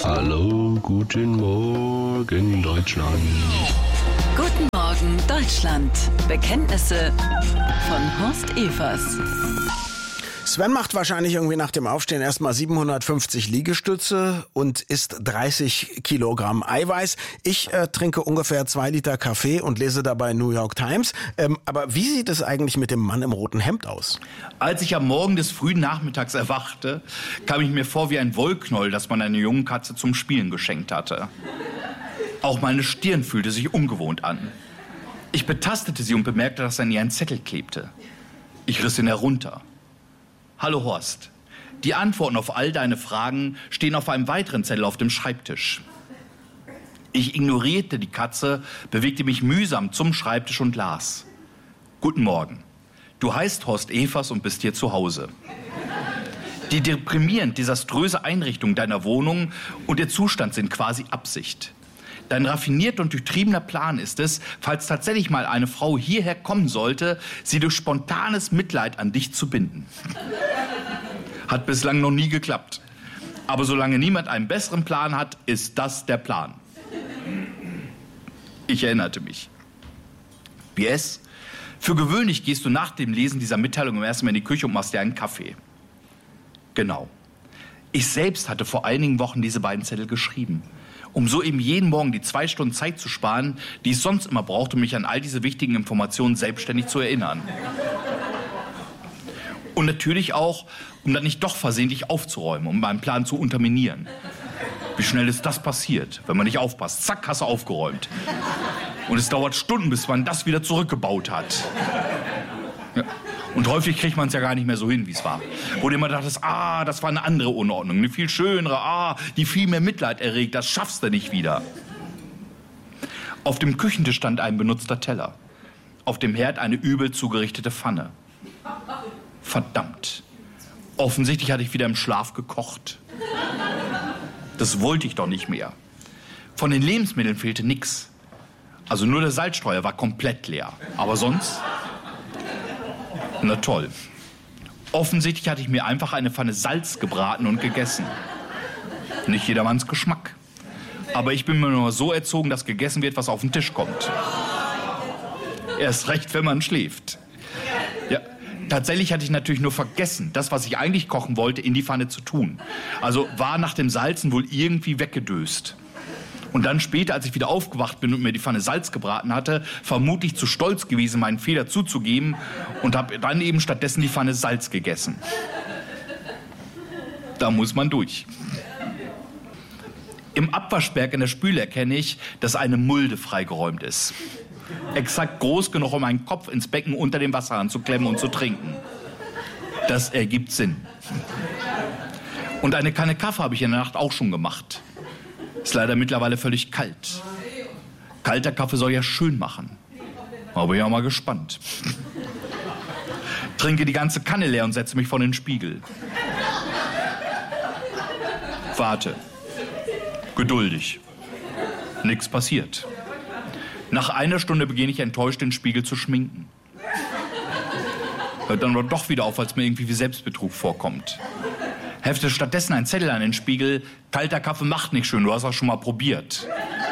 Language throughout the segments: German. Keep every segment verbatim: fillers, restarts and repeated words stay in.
Hallo, guten Morgen, Deutschland. Guten Morgen, Deutschland. Bekenntnisse von Horst Evers. Sven macht wahrscheinlich irgendwie nach dem Aufstehen erstmal siebenhundertfünfzig Liegestütze und isst dreißig Kilogramm Eiweiß. Ich äh, trinke ungefähr zwei Liter Kaffee und lese dabei New York Times. Ähm, aber wie sieht es eigentlich mit dem Mann im roten Hemd aus? Als ich am Morgen des frühen Nachmittags erwachte, kam ich mir vor wie ein Wollknäuel, das man einer jungen Katze zum Spielen geschenkt hatte. Auch meine Stirn fühlte sich ungewohnt an. Ich betastete sie und bemerkte, dass an ihr ein Zettel klebte. Ich riss ihn herunter. Hallo Horst, die Antworten auf all deine Fragen stehen auf einem weiteren Zettel auf dem Schreibtisch. Ich ignorierte die Katze, bewegte mich mühsam zum Schreibtisch und las. Guten Morgen, du heißt Horst Evers und bist hier zu Hause. Die deprimierend desaströse Einrichtung deiner Wohnung und ihr Zustand sind quasi Absicht. Dein raffinierter und durchtriebener Plan ist es, falls tatsächlich mal eine Frau hierher kommen sollte, sie durch spontanes Mitleid an dich zu binden. Hat bislang noch nie geklappt. Aber solange niemand einen besseren Plan hat, ist das der Plan. Ich erinnerte mich. P S. Für gewöhnlich gehst du nach dem Lesen dieser Mitteilung erstmal in die Küche und machst dir einen Kaffee. Genau. Ich selbst hatte vor einigen Wochen diese beiden Zettel geschrieben, um so eben jeden Morgen die zwei Stunden Zeit zu sparen, die ich sonst immer brauchte, um mich an all diese wichtigen Informationen selbstständig zu erinnern. Und natürlich auch, um dann nicht doch versehentlich aufzuräumen, um meinen Plan zu unterminieren. Wie schnell ist das passiert, wenn man nicht aufpasst? Zack, hast du aufgeräumt. Und es dauert Stunden, bis man das wieder zurückgebaut hat. Ja. Und häufig kriegt man es ja gar nicht mehr so hin, wie es war. Wo du immer dachtest, ah, das war eine andere Unordnung, eine viel schönere, ah, die viel mehr Mitleid erregt, das schaffst du nicht wieder. Auf dem Küchentisch stand ein benutzter Teller. Auf dem Herd eine übel zugerichtete Pfanne. Verdammt. Offensichtlich hatte ich wieder im Schlaf gekocht. Das wollte ich doch nicht mehr. Von den Lebensmitteln fehlte nix. Also nur der Salzstreuer war komplett leer. Aber sonst... Na toll. Offensichtlich hatte ich mir einfach eine Pfanne Salz gebraten und gegessen. Nicht jedermanns Geschmack. Aber ich bin mir nur so erzogen, dass gegessen wird, was auf den Tisch kommt. Erst recht, wenn man schläft. Ja, tatsächlich hatte ich natürlich nur vergessen, das, was ich eigentlich kochen wollte, in die Pfanne zu tun. Also war nach dem Salzen wohl irgendwie weggedöst. Und dann später, als ich wieder aufgewacht bin und mir die Pfanne Salz gebraten hatte, vermutlich zu stolz gewesen, meinen Fehler zuzugeben und habe dann eben stattdessen die Pfanne Salz gegessen. Da muss man durch. Im Abwaschberg in der Spüle erkenne ich, dass eine Mulde freigeräumt ist. Exakt groß genug, um einen Kopf ins Becken unter dem Wasserhahn zu klemmen und zu trinken. Das ergibt Sinn. Und eine Kanne Kaffee habe ich in der Nacht auch schon gemacht. Ist leider mittlerweile völlig kalt. Kalter Kaffee soll ja schön machen. Aber bin ja mal gespannt. Trinke die ganze Kanne leer und setze mich vor den Spiegel. Warte. Geduldig. Nix passiert. Nach einer Stunde beginne ich enttäuscht, den Spiegel zu schminken. Hört dann aber doch wieder auf, als mir irgendwie wie Selbstbetrug vorkommt. Hefte stattdessen ein Zettel an den Spiegel. Kalter Kaffee macht nicht schön, du hast das schon mal probiert.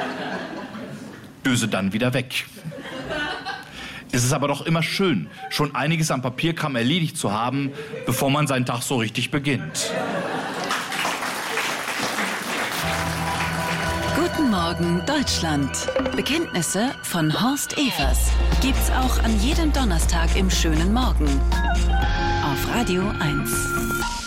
Döse dann wieder weg. Es ist aber doch immer schön, schon einiges am Papierkram erledigt zu haben, bevor man seinen Tag so richtig beginnt. Guten Morgen, Deutschland. Bekenntnisse von Horst Evers. Gibt's auch an jedem Donnerstag im schönen Morgen. Auf Radio eins.